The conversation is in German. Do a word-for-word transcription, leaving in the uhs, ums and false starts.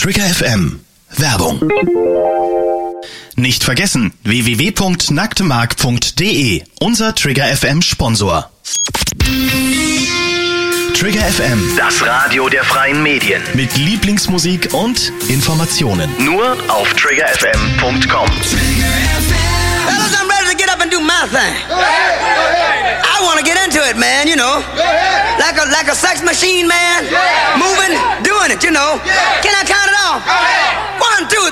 Trigger F M. Werbung. Nicht vergessen, w w w punkt nacktemark punkt d e, unser Trigger F M Sponsor. Trigger F M, das Radio der freien Medien. Mit Lieblingsmusik und Informationen. Nur auf trigger f m punkt com. Fellas, I'm ready to get up and do my thing. I want to get into it, man, you know. Like a like a sex machine, man. Moving, doing it, you know. Can I count it off? One, two,